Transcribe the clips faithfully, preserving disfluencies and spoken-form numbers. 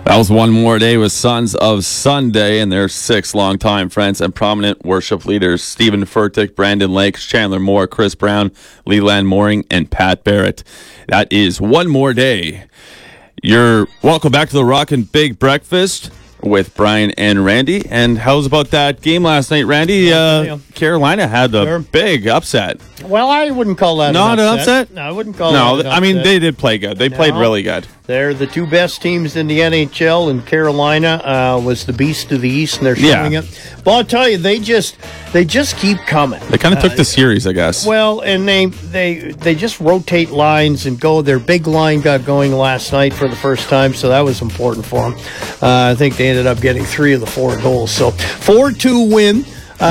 That was One More Day with Sons of Sunday and their six longtime friends and prominent worship leaders, Stephen Furtick, Brandon Lakes, Chandler Moore, Chris Brown, Leland Mooring, and Pat Barrett. That is One More Day. You're welcome back to the Rockin' Big Breakfast with Brian and Randy. And how's about that game last night, Randy? Uh, Carolina had a sure. big upset. Well, I wouldn't call that Not an upset. an upset? No, I wouldn't call no, that an upset. I mean, they did play good. They no, played really good. They're the two best teams in the N H L, and Carolina uh, was the beast of the East, and they're showing yeah. it. But I'll tell you, they just they just keep coming. They kind of took uh, the series, I guess. Well, and they, they, they just rotate lines and go. Their big line got going last night for the first time, so that was important for them. Uh, I think they ended up getting three of the four goals. So four two win.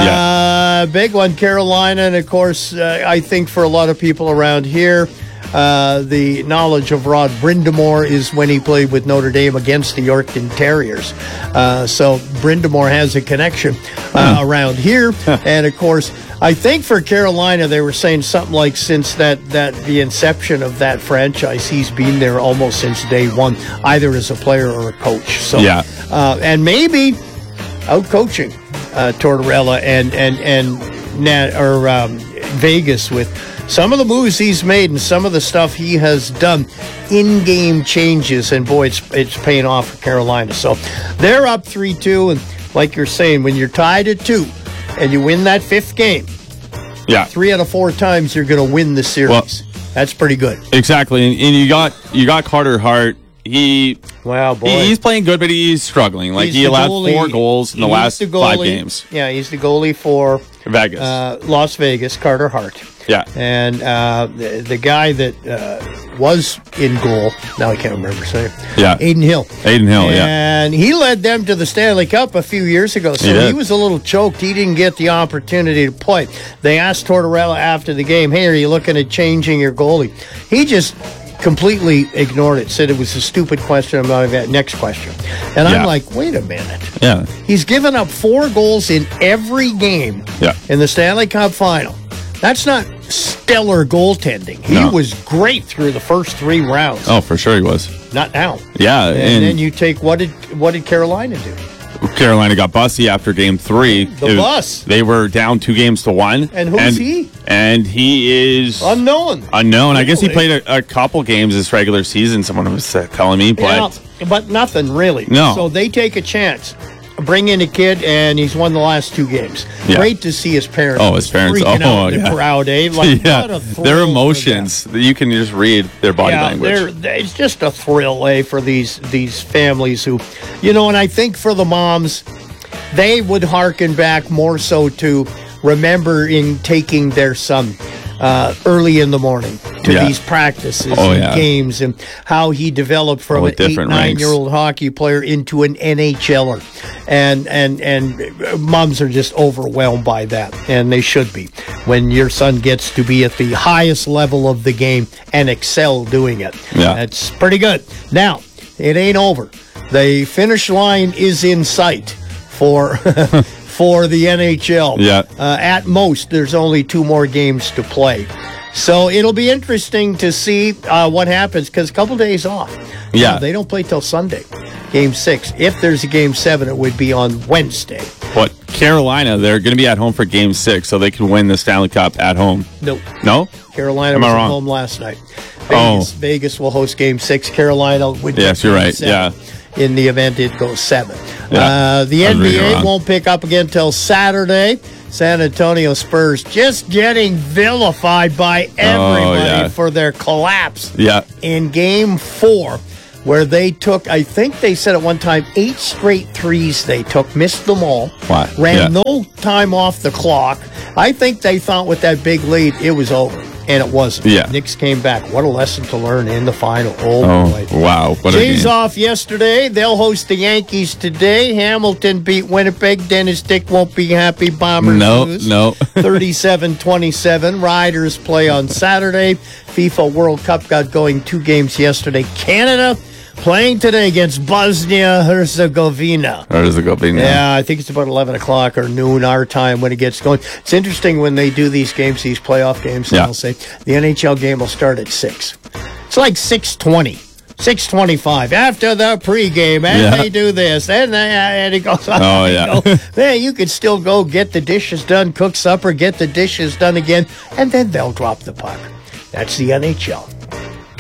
Uh, yeah. Big one, Carolina, and of course, uh, I think for a lot of people around here, uh, the knowledge of Rod Brind'Amour is when he played with Notre Dame against the Yorkton Terriers. Uh, so Brind'Amour has a connection uh, mm. around here, and of course, I think for Carolina, they were saying something like since that, that the inception of that franchise, he's been there almost since day one, either as a player or a coach. So, yeah. uh, and maybe out coaching uh, Tortorella and and and Nat, or um, Vegas with some of the moves he's made and some of the stuff he has done, in-game changes, and boy, it's it's paying off for Carolina. So they're up three two, and like you're saying, when you're tied at two and you win that fifth game, yeah, three out of four times you're going to win the series. Well, that's pretty good. Exactly, and, and you got you got Carter Hart. He, wow, boy. He, he's playing good, but he's struggling. Like, he's he allowed goalie, four goals in the last the five games. Yeah, he's the goalie for Vegas, uh, Las Vegas, Carter Hart. Yeah. And uh, the, the guy that uh, was in goal, now I can't remember his name. Yeah. Aiden Hill. Aiden Hill, and yeah. And he led them to the Stanley Cup a few years ago, so he, he was a little choked. He didn't get the opportunity to play. They asked Tortorella after the game, hey, are you looking at changing your goalie? He just completely ignored it, said it was a stupid question. I'm not even next question. And yeah. I'm like, wait a minute. Yeah. He's given up four goals in every game yeah. in the Stanley Cup final. That's not stellar goaltending. He no. was great through the first three rounds. Oh, for sure he was. Not now. Yeah. And, and then you take, what did what did Carolina do? Carolina got bussy after game three. The it, bus. They were down two games to one. And who's and, he? And he is... Unknown. Unknown. Really? I guess he played a, a couple games this regular season, someone was uh, telling me. But, yeah, but nothing, really. No. So they take a chance. Bring in a kid, and he's won the last two games. Yeah. Great to see his parents. Oh, his parents. Freaking Oh, out in yeah. the crowd, eh? Like, yeah. what a thrill their emotions. You can just read their body yeah, language. They're, it's just a thrill, eh, for these these families who, you know, and I think for the moms, they would hearken back more so to remembering taking their son uh, early in the morning to yeah. these practices oh, and yeah. games, and how he developed from oh, an eight, nine-year-old hockey player into an N H L er. And, and, and moms are just overwhelmed by that, and they should be, when your son gets to be at the highest level of the game and excel doing it. Yeah. That's pretty good. Now, it ain't over. The finish line is in sight for for the N H L. Yeah. Uh, at most, there's only two more games to play. So it'll be interesting to see uh, what happens, because a couple days off. Yeah. Uh, they don't play till Sunday, game six. If there's a game seven, it would be on Wednesday. But Carolina, they're going to be at home for game six, so they can win the Stanley Cup at home. Nope. No? Carolina Am was I at wrong? home last night. Vegas, Oh. Vegas will host game six. Carolina would Yes, you're right. seven. Yeah. In the event it goes seven. Yeah. Uh, the I was N B reading A wrong. won't pick up again until Saturday. San Antonio Spurs just getting vilified by everybody yeah. for their collapse Yeah. in game four, where they took, I think they said at one time, eight straight threes they took, missed them all, Wow. ran Yeah. no time off the clock. I think they thought with that big lead it was over, and it wasn't. Yeah. Knicks came back. What a lesson to learn in the final. Oh, Oh, boy. wow. What a Jays game. off yesterday. They'll host the Yankees today. Hamilton beat Winnipeg. Dennis Dick won't be happy. Bombers No, lose. no. thirty-seven twenty-seven. Riders play on Saturday. FIFA World Cup got going two games yesterday. Canada playing today against Bosnia-Herzegovina. Or does it go being Yeah, I think it's about eleven o'clock or noon our time when it gets going. It's interesting when they do these games, these playoff games, Yeah. they'll say the N H L game will start at six. It's like six twenty. six twenty-five after the pregame, and Yeah. they do this, and they, and it goes on. Oh, and yeah. go. Man, you could still go get the dishes done, cook supper, get the dishes done again, and then they'll drop the puck. That's the N H L.